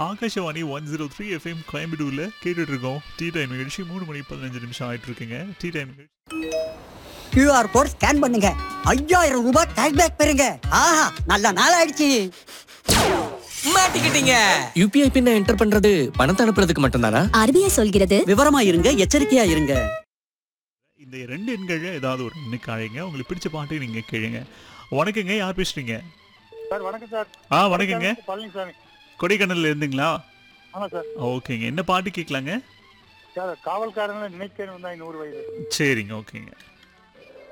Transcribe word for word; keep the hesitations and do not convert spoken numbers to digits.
Akashvani one zero three FM கோயம்புத்தூர்ல கேட்டுட்டு இருக்கோம். டீ டைம் நிகழ்ச்சி மூணு மணி பதினஞ்சு நிமிஷம் ஆயிட்டு இருக்குங்க. Tea time QR code scan பண்ணுங்க, ஐயாயிரம் ரூபாய் கேஷ்பேக் பெறுங்க. ஆஹா, நல்ல நாள் ஆயிடுச்சு. மாட்டிக்கிட்டீங்க. யூபிஐ பின்ன என்டர் பண்றது பணத்தை அனுப்புறதுக்கு மட்டும்தானா? ஆர்பிஐ சொல்கிறது. விவரமா இருங்க, எச்சரிக்கையா இருங்க. இந்த ரெண்டு எண்கள் ஏதாவது ஒரு எண்ணுக்கு அழைங்க. உங்களுக்கு பிடிச்ச பாட்டு நீங்க கேளுங்க. வணக்கங்க, யார் பேசுறீங்க? சார் வணக்கம் சார். ஆ வணக்கங்க, பழனிசாமி கொடைக்கானல்ல இருந்துங்களா? ஆமா சார். ஓகேங்க, என்ன பாட்டு கேட்கலாங்க? சார் காவல்காரன் நினைக்கிறேன் நூறு வயது. சரிங்க, ஓகேங்க.